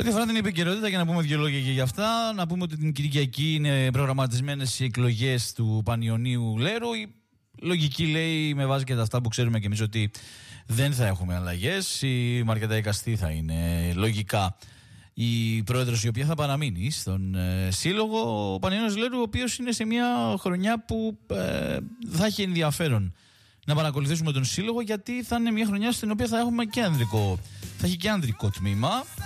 Σε ό,τι αφορά την επικαιρότητα, για να πούμε δύο λόγια και για αυτά, να πούμε ότι την Κυριακή είναι προγραμματισμένες οι εκλογές του Πανιωνίου Λέρου. Η λογική λέει, με βάση και τα αυτά που ξέρουμε και εμείς, ότι δεν θα έχουμε αλλαγές. Η Μαρκετά Εικαστή θα είναι λογικά η πρόεδρος, η οποία θα παραμείνει στον σύλλογο. Ο Πανιωνίος Λέρου, ο οποίος είναι σε μια χρονιά που θα έχει ενδιαφέρον να παρακολουθήσουμε τον σύλλογο, γιατί θα είναι μια χρονιά στην οποία θα έχουμε και θα έχει και ανδρικό τμήμα.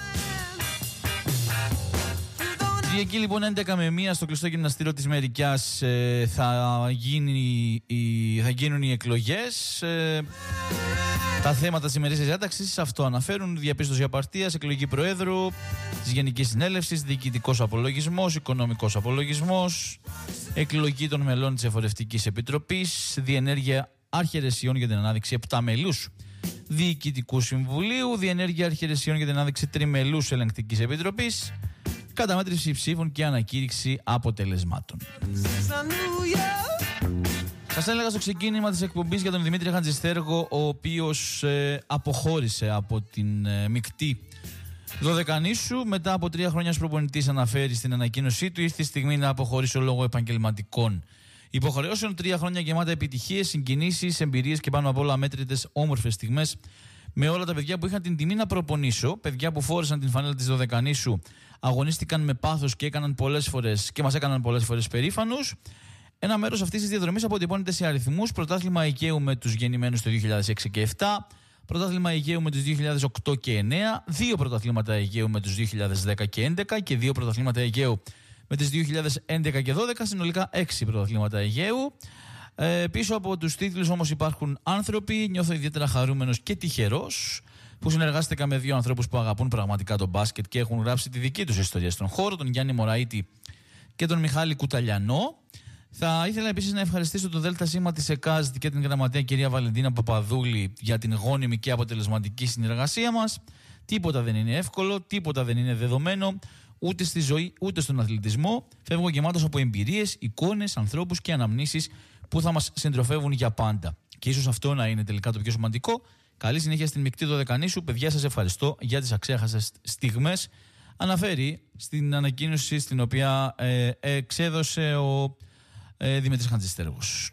Κυριακή λοιπόν 11 με 1 στο κλειστό γυμναστήριο της Μερικιάς θα γίνουν οι εκλογές. Τα θέματα της ημερήσιας διάταξης αυτό αναφέρουν: διαπίστωση απαρτίας, εκλογή προέδρου της Γενικής Συνέλευσης, διοικητικός απολογισμός, οικονομικός απολογισμός, εκλογή των μελών της Εφορευτικής Επιτροπής, διενέργεια αρχαιρεσιών για την ανάδειξη 7 μελούς Διοικητικού Συμβουλίου, διενέργεια αρχαιρεσιών για την ανάδειξη 3 μελούς Ελεγκτικής Επιτροπής, καταμέτρηση ψήφων και ανακήρυξη αποτελεσμάτων. Σας έλεγα στο ξεκίνημα της εκπομπής για τον Δημήτρη Χατζηστέργο, ο οποίος αποχώρησε από την μεικτή Δωδεκανήσου. Μετά από 3 χρόνια ως προπονητής, αναφέρει στην ανακοίνωσή του, ήρθε η στιγμή να αποχωρήσω λόγω επαγγελματικών υποχρεώσεων. 3 χρόνια γεμάτα επιτυχίες, συγκινήσεις, εμπειρίες και πάνω απ' όλα αμέτρητες όμορφες στιγμές με όλα τα παιδιά που είχαν την τιμή να προπονήσω. Παιδιά που φόρεσαν την φανέλα της Δωδεκανήσου, αγωνίστηκαν με πάθος και μας έκαναν πολλές φορές περήφανους. Ένα μέρος αυτής της διαδρομής αποτυπώνεται σε αριθμούς: πρωτάθλημα Αιγαίου με τους γεννημένους το 2006 και 2007, πρωτάθλημα Αιγαίου με τους 2008 και 2009, 2 πρωταθλήματα Αιγαίου με τους 2010 και 2011 και 2 πρωταθλήματα Αιγαίου με τις 2011 και 2012, συνολικά 6 πρωταθλήματα Αιγαίου. Πίσω από τους τίτλους όμως υπάρχουν άνθρωποι. Νιώθω ιδιαίτερα χαρούμενος και τυχερός που συνεργάστηκα με 2 ανθρώπους που αγαπούν πραγματικά τον μπάσκετ και έχουν γράψει τη δική τους ιστορία στον χώρο, τον Γιάννη Μωραΐτη και τον Μιχάλη Κουταλιανό. Θα ήθελα επίσης να ευχαριστήσω το ΔΣ της ΕΚΑΖΔ και την γραμματέα κυρία Βαλεντίνα Παπαδούλη για την γόνιμη και αποτελεσματική συνεργασία μας. Τίποτα δεν είναι εύκολο, τίποτα δεν είναι δεδομένο, ούτε στη ζωή ούτε στον αθλητισμό. Φεύγω γεμάτος από εμπειρίες, εικόνες, ανθρώπους και αναμνήσεις που θα μας συντροφεύουν για πάντα. Και ίσως αυτό να είναι τελικά το πιο σημαντικό. Καλή συνέχεια στην μεικτή Δωδεκανήσου. Παιδιά, σας ευχαριστώ για τις αξέχαστες στιγμές. Αναφέρει στην ανακοίνωση στην οποία εξέδωσε ο Δημήτρης Χατζηστέργος.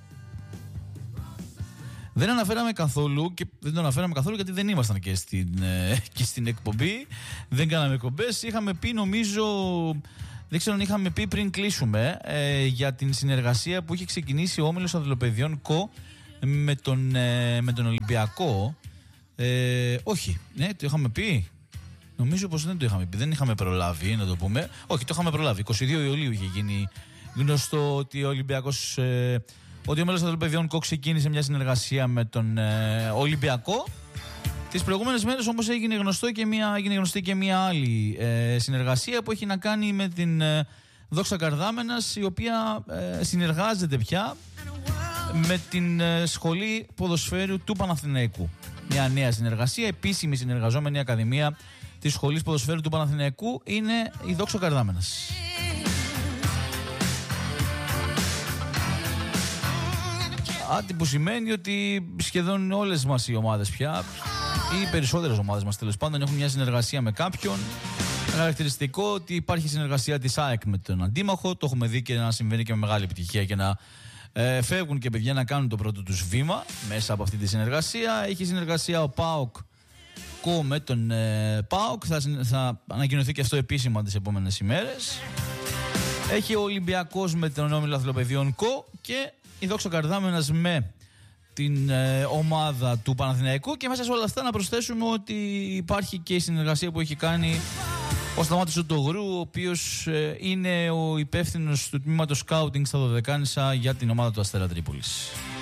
Δεν αναφέραμε καθόλου, και δεν το αναφέραμε καθόλου γιατί δεν ήμασταν και στην εκπομπή. Δεν κάναμε εκπομπές. Είχαμε πει, νομίζω, δεν ξέρω αν είχαμε πει πριν κλείσουμε, για την συνεργασία που είχε ξεκινήσει ο Όμιλος Αδελοπαιδιών ΚΟ με τον Ολυμπιακό. Όχι, ναι, το είχαμε πει. Νομίζω πως δεν το είχαμε πει. Δεν είχαμε προλάβει, να το πούμε. Όχι, το είχαμε προλάβει. 22 Ιουλίου είχε γίνει γνωστό ότι ο Ολυμπιακός, ότι ο Όμιλος Αδελοπαιδιών ΚΟ ξεκίνησε μια συνεργασία με τον Ολυμπιακό. Τις προηγούμενες μέρες όμως έγινε γνωστή και μια άλλη συνεργασία που έχει να κάνει με την Δόξα Καρδάμενας, η οποία συνεργάζεται πια με την Σχολή Ποδοσφαίρου του Παναθηναϊκού. Μια νέα συνεργασία, επίσημη συνεργαζόμενη ακαδημία της Σχολής Ποδοσφαίρου του Παναθηναϊκού είναι η Δόξα Καρδάμενας. Άτι που σημαίνει ότι σχεδόν όλες μας οι ομάδες πια, ή οι περισσότερες ομάδες μας τέλος πάντων, έχουν μια συνεργασία με κάποιον. Χαρακτηριστικό ότι υπάρχει συνεργασία της ΑΕΚ με τον αντίμαχο. Το έχουμε δει και να συμβαίνει και με μεγάλη επιτυχία και να φεύγουν και παιδιά να κάνουν το πρώτο τους βήμα μέσα από αυτή τη συνεργασία. Έχει συνεργασία ο ΠΑΟΚ ΚΟ με τον ΠΑΟΚ. Θα ανακοινωθεί και αυτό επίσημα τις επόμενες ημέρες. Έχει ο Ολυμπιακός με τον Όμιλο Αθλοπαιδιών ΚΟ και η Δόξα Καρδάμενας με την ομάδα του Παναθηναϊκού. Και μέσα σε όλα αυτά να προσθέσουμε ότι υπάρχει και η συνεργασία που έχει κάνει ο Σταμάτης Οτογρού, ο οποίος είναι ο υπεύθυνος του τμήματος σκάουτινγκ στα Δωδεκάνησα για την ομάδα του Αστέρα Τρίπολης.